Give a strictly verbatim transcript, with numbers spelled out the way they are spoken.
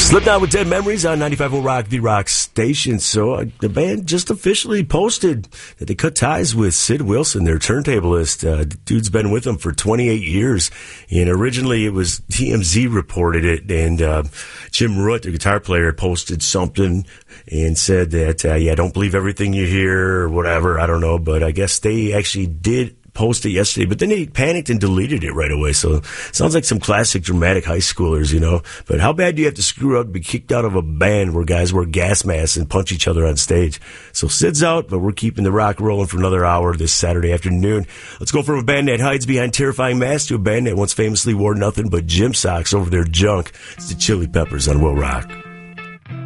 Slipknot with Dead Memories on ninety-five point oh Rock, the Rock station. So uh, the band just officially posted that they cut ties with Sid Wilson, their turntablist. Uh, the dude's been with them for twenty-eight years. And originally it was T M Z reported it, and uh, Jim Root, the guitar player, posted something and said that, uh, yeah, don't believe everything you hear or whatever. I don't know, but I guess they actually did post it yesterday, but then they panicked and deleted it right away. So sounds like some classic dramatic high schoolers, you know. But how bad do you have to screw up to be kicked out of a band where guys wear gas masks and punch each other on stage? So Sid's out, but we're keeping the rock rolling for another hour this Saturday afternoon. Let's go from a band that hides behind terrifying masks to a band that once famously wore nothing but gym socks over their junk. It's the Chili Peppers on Will Rock.